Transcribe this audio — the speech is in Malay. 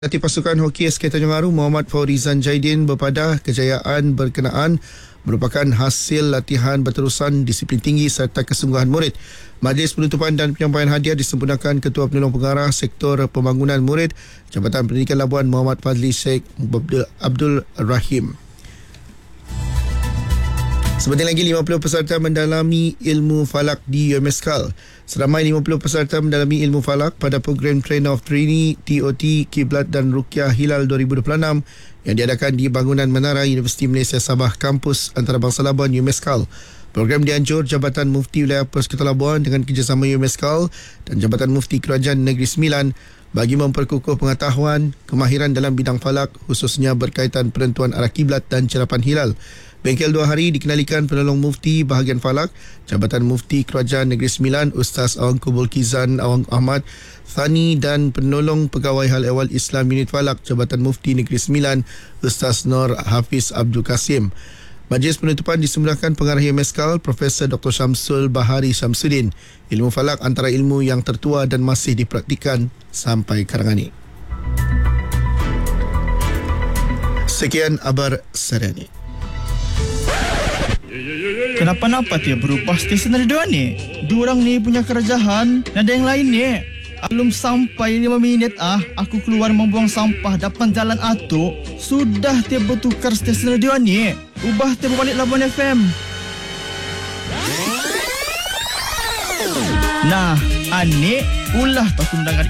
Pelatih pasukan hoki SK Tanjung Aru Muhammad Faurizan Jaidin berpadah kejayaan berkenaan merupakan hasil latihan berterusan, disiplin tinggi serta kesungguhan murid. Majlis penutupan dan penyampaian hadiah disempurnakan Ketua Penolong Pengarah Sektor Pembangunan Murid Jabatan Pendidikan Labuan Muhammad Fazli Sheikh Abdul Rahim. Sebentar lagi 50 peserta mendalami ilmu falak di UMSCAL. Seramai 50 peserta mendalami ilmu falak pada program Trainer of Trainee TOT Kiblat dan Ruqyah Hilal 2026 yang diadakan di bangunan Menara Universiti Malaysia Sabah Kampus Antarabangsa Labuan UMSCAL. Program dianjur Jabatan Mufti Wilayah Persekutuan Labuan dengan kerjasama UMSCAL dan Jabatan Mufti Kerajaan Negeri Sembilan bagi memperkukuh pengetahuan, kemahiran dalam bidang falak khususnya berkaitan penentuan arah kiblat dan cerapan hilal. Bengkel 2 hari dikenalikan Penolong Mufti Bahagian Falak, Jabatan Mufti Kerajaan Negeri Sembilan Ustaz Awang Kubul Kizan Awang Ahmad Thani dan Penolong Pegawai Hal Ehwal Islam Unit Falak, Jabatan Mufti Negeri Sembilan Ustaz Nur Hafiz Abdul Kasim. Majlis penutupan disempurnakan Pengarah UMSCAL Profesor Dr. Syamsul Bahari Syamsuddin. Ilmu falak antara ilmu yang tertua dan masih dipraktikan sampai sekarang ini. Sekian abar Sarani. Kenapa-napa dia berubah stesen radio ni? Diorang ni punya kerajaan, ada yang lain ni. Belum sampai 5 minit aku keluar membuang sampah depan jalan Atuk. Sudah dia bertukar stesen radio ni. Ubah dia berbalik Labuan FM. Nah, Anik ulah tak undangan